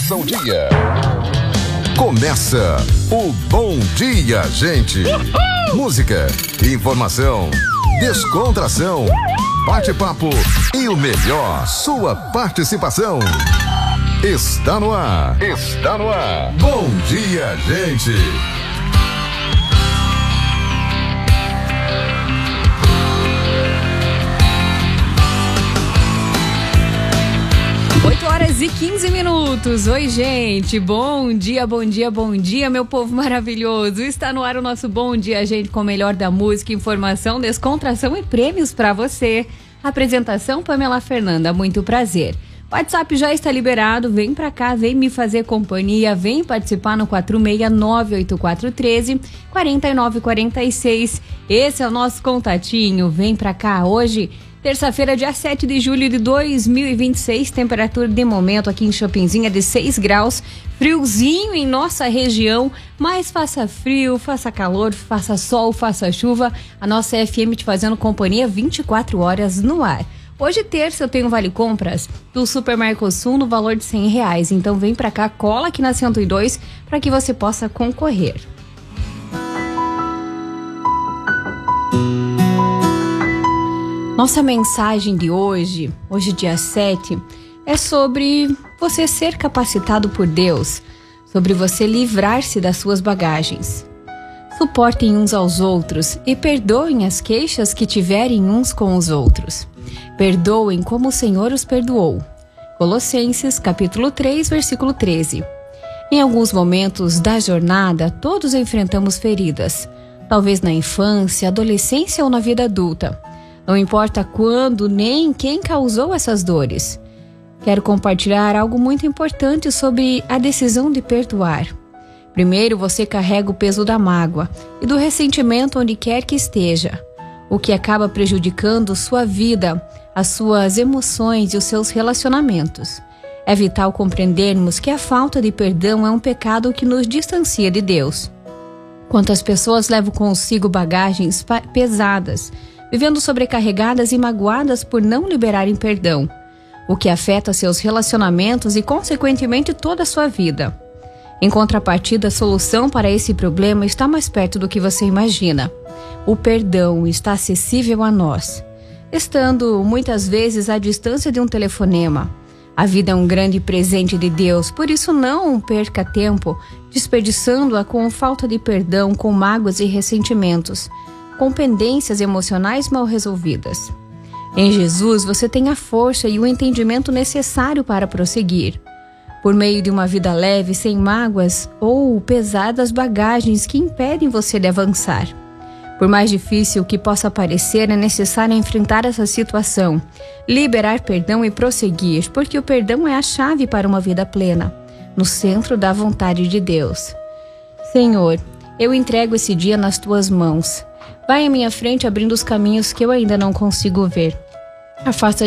Começa o dia. Começa o Bom Dia, gente. Música, informação, descontração, bate-papo e o melhor, sua participação. Está no ar. Está no ar. Bom Dia, gente. 8h15. Oi, gente. Bom dia, bom dia, bom dia, meu povo maravilhoso. Está no ar o nosso Bom Dia, gente, com o melhor da música, informação, descontração e prêmios para você. Apresentação, Pamela Fernanda. Muito prazer. O WhatsApp já está liberado, vem pra cá, vem me fazer companhia, vem participar no 469-8413-4946. Esse é o nosso contatinho, vem pra cá. Hoje, terça-feira, dia 7 de julho de 2026, temperatura de momento aqui em Chopinzinho é de 6 graus, friozinho em nossa região, mas faça frio, faça calor, faça sol, faça chuva, a nossa FM te fazendo companhia 24 horas no ar. Hoje, terça, eu tenho Vale Compras do Super Mercosul no valor de R$100. Então, vem pra cá, cola aqui na 102 para que você possa concorrer. Nossa mensagem de hoje, dia 7, é sobre você ser capacitado por Deus, sobre você livrar-se das suas bagagens. Suportem uns aos outros e perdoem as queixas que tiverem uns com os outros. Perdoem como o Senhor os perdoou. Colossenses, capítulo 3, versículo 13. Em alguns momentos da jornada, todos enfrentamos feridas. Talvez na infância, adolescência ou na vida adulta. Não importa quando nem quem causou essas dores. Quero compartilhar algo muito importante sobre a decisão de perdoar. Primeiro, você carrega o peso da mágoa e do ressentimento onde quer que esteja, o que acaba prejudicando sua vida, as suas emoções e os seus relacionamentos. É vital compreendermos que a falta de perdão é um pecado que nos distancia de Deus. Quantas pessoas levam consigo bagagens pesadas, vivendo sobrecarregadas e magoadas por não liberarem perdão, o que afeta seus relacionamentos e, consequentemente, toda a sua vida. Em contrapartida, a solução para esse problema está mais perto do que você imagina. O perdão está acessível a nós, estando muitas vezes à distância de um telefonema. A vida é um grande presente de Deus, por isso não perca tempo desperdiçando-a com falta de perdão, com mágoas e ressentimentos, com pendências emocionais mal resolvidas. Em Jesus, você tem a força e o entendimento necessário para prosseguir. Por meio de uma vida leve, sem mágoas ou pesadas bagagens que impedem você de avançar. Por mais difícil que possa parecer, é necessário enfrentar essa situação, liberar perdão e prosseguir, porque o perdão é a chave para uma vida plena, no centro da vontade de Deus. Senhor, eu entrego esse dia nas tuas mãos. Vai à minha frente abrindo os caminhos que eu ainda não consigo ver. Afasta